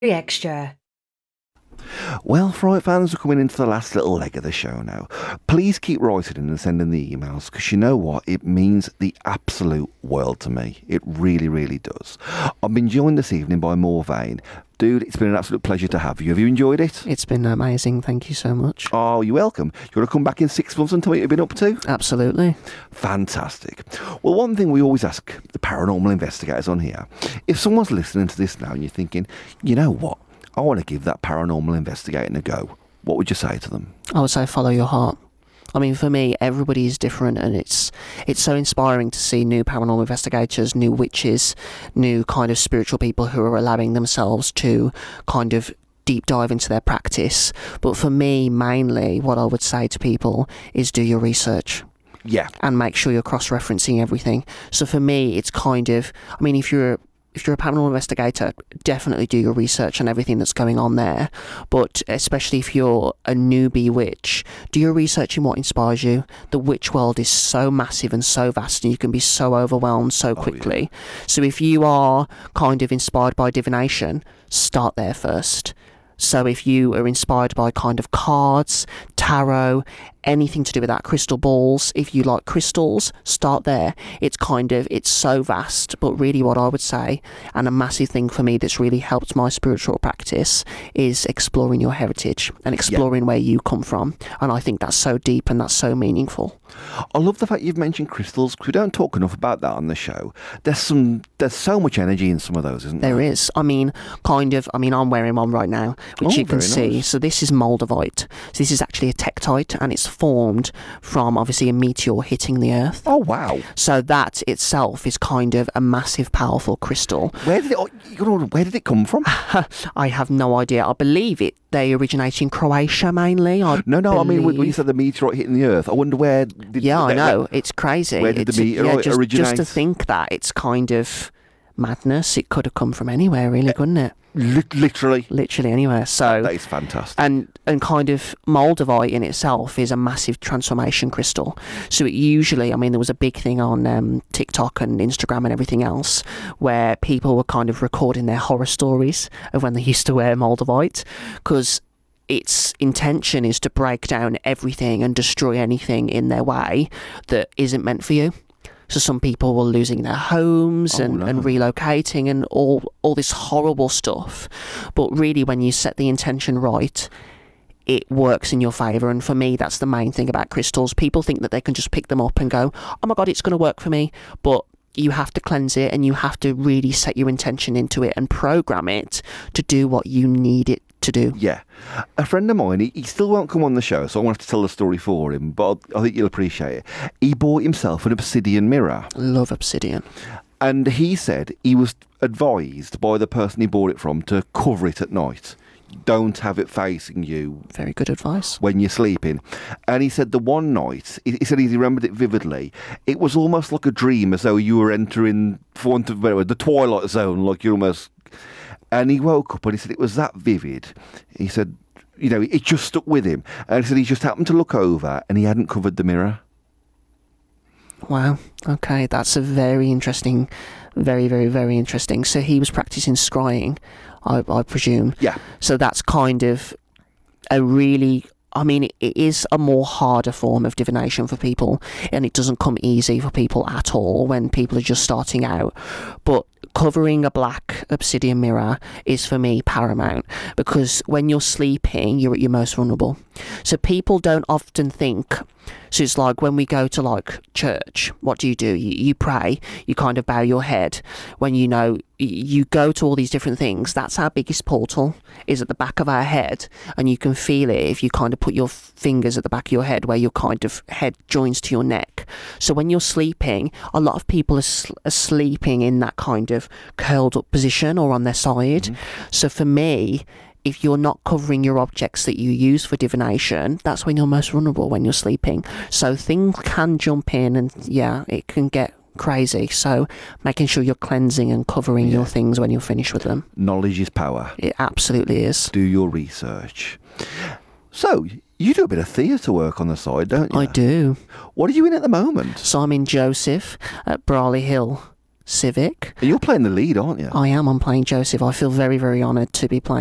Extra. Well, Fright fans, we're coming into the last little leg of the show now. Please keep writing in and sending the emails, because you know what? It means the absolute world to me. It really, really does. I've been joined this evening by Morvain. Dude, it's been an absolute pleasure to have you. Have you enjoyed it? It's been amazing. Thank you so much. Oh, you're welcome. You want to come back in 6 months and tell me what you've been up to? Absolutely. Fantastic. Well, one thing we always ask the paranormal investigators on here, if someone's listening to this now and you're thinking, you know what? I want to give that paranormal investigating a go. What would you say to them? I would say follow your heart. I mean, for me, everybody is different, and it's so inspiring to see new paranormal investigators, new witches, new kind of spiritual people who are allowing themselves to kind of deep dive into their practice. But for me, mainly, what I would say to people is do your research. Yeah. And make sure you're cross-referencing everything. So for me, it's kind of, I mean, if you're a paranormal investigator, definitely do your research on everything that's going on there. But especially if you're a newbie witch, do your research in what inspires you. The witch world is so massive and so vast, and you can be so overwhelmed so quickly. Yeah. So if you are kind of inspired by divination, start there first. So if you are inspired by kind of cards, tarot, anything to do with that, crystal balls, if you like crystals, start there. It's so vast, but really what I would say, and a massive thing for me that's really helped my spiritual practice, is exploring your heritage and exploring where you come from. And I think that's so deep and that's so meaningful. I love the fact you've mentioned crystals, because we don't talk enough about that on the show. There's so much energy in some of those, isn't there? There is. I mean, I'm wearing one right now, which you can see. Nice. So this is moldavite. So this is actually a tektite, and it's formed from obviously a meteor hitting the earth. Oh wow. So that itself is kind of a massive, powerful crystal. Where did it come from? I have no idea. I believe they originate in Croatia mainly. I mean, when you said the meteorite hitting the earth, I wonder where I know. It's crazy. Where did the meteorite originate? Just to think that, it's kind of madness. It could have come from anywhere, really, couldn't it? Literally anywhere. So that is fantastic. And kind of moldavite in itself is a massive transformation crystal. So it usually, I mean, there was a big thing on TikTok and Instagram and everything else where people were kind of recording their horror stories of when they used to wear moldavite, because its intention is to break down everything and destroy anything in their way that isn't meant for you. So some people were losing their homes and relocating and all this horrible stuff. But really, when you set the intention right, it works in your favour. And for me, that's the main thing about crystals. People think that they can just pick them up and go, oh my God, it's going to work for me. But you have to cleanse it, and you have to really set your intention into it and program it to do what you need it to do. Yeah. A friend of mine, he still won't come on the show, so I won't have to tell the story for him, but I think you'll appreciate it. He bought himself an obsidian mirror. Love obsidian. And he said he was advised by the person he bought it from to cover it at night. Don't have it facing you. Very good advice. When you're sleeping. And he said the one night, he said he remembered it vividly. It was almost like a dream, as though you were entering, for want of the Twilight Zone, like you're almost... And he woke up and he said it was that vivid. He said, it just stuck with him. And he said he just happened to look over and he hadn't covered the mirror. Wow. Okay, that's a very interesting, very, very, very interesting. So he was practicing scrying, I presume. Yeah. So that's kind of a really... I mean, it is a more harder form of divination for people, and it doesn't come easy for people at all when people are just starting out. But covering a black obsidian mirror is, for me, paramount, because when you're sleeping, you're at your most vulnerable. So people don't often think... So it's like when we go to like church, what do? You pray, you kind of bow your head. When you go to all these different things, that's our biggest portal, is at the back of our head, and you can feel it if you kind of put your fingers at the back of your head where your kind of head joins to your neck. So when you're sleeping, a lot of people are sleeping in that kind of curled up position or on their side. Mm-hmm. So for me, if you're not covering your objects that you use for divination, that's when you're most vulnerable, when you're sleeping. So things can jump in, and it can get crazy. So making sure you're cleansing and covering your things when you're finished with them. Knowledge is power. It absolutely is. Do your research. So you do a bit of theatre work on the side, don't you? I do. What are you in at the moment? So I'm in Joseph at Brawley Hill Civic. And you're playing the lead, aren't you? I am. I'm playing Joseph. I feel very, very honoured to be playing